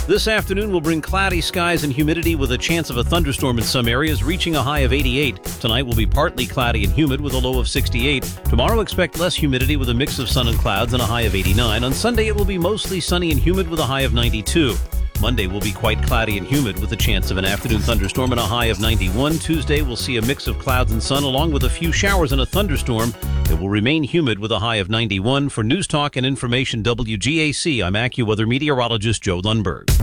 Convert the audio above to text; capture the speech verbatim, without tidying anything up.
This afternoon will bring cloudy skies and humidity with a chance of a thunderstorm in some areas, reaching a high of eighty-eight. Tonight will be partly cloudy and humid with a low of sixty-eight. Tomorrow expect less humidity with a mix of sun and clouds and a high of eighty-nine. On Sunday it will be mostly sunny and humid with a high of ninety-two. Monday will be quite cloudy and humid with a chance of an afternoon thunderstorm and a high of ninety-one. Tuesday will see a mix of clouds and sun along with a few showers and a thunderstorm. It will remain humid with a high of ninety-one. For News Talk and Information W G A C, I'm AccuWeather meteorologist Joe Lundberg.